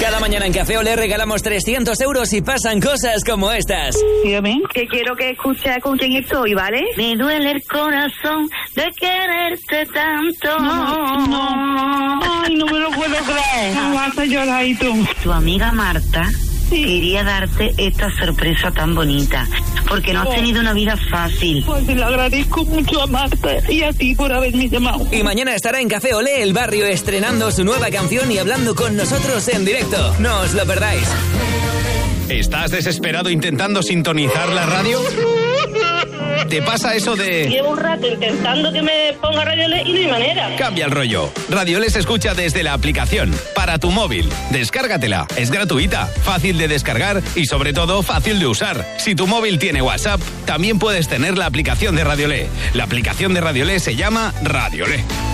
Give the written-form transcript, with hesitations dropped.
Cada mañana en Café Olé regalamos 300 euros y pasan cosas como estas. Dígame. Que quiero que escuche con quién estoy, ¿vale? Me duele el corazón de quererte tanto. No. Ay, no me lo puedo creer. No vas a llorar y tú. Tu amiga Marta quería darte esta sorpresa tan bonita, porque no has tenido una vida fácil. Pues le agradezco mucho a Marta y a ti por haberme llamado. Y mañana estará en Café Olé El Barrio estrenando su nueva canción y hablando con nosotros en directo. No os lo perdáis. ¿Estás desesperado intentando sintonizar la radio? ¿Te pasa eso de...? Llevo un rato intentando que me ponga Radio Olé y no hay manera. Cambia el rollo. Radio Olé se escucha desde la aplicación, para tu móvil. Descárgatela. Es gratuita, fácil de descargar y sobre todo fácil de usar. Si tu móvil tiene WhatsApp, también puedes tener la aplicación de Radio Olé. La aplicación de Radio Olé se llama Radio Olé.